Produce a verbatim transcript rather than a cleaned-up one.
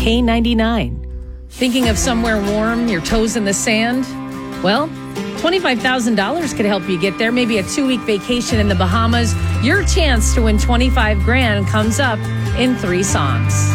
K ninety-nine. Thinking of somewhere warm, your toes in the sand? Well, twenty-five thousand dollars could help you get there. Maybe a two-week vacation in the Bahamas. Your chance to win twenty-five grand comes up in three songs.